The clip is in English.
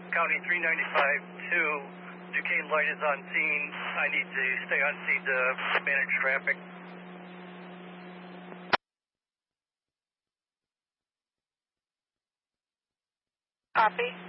County 395-2, Duquesne Light is on scene. I need to stay on scene to manage traffic. Copy.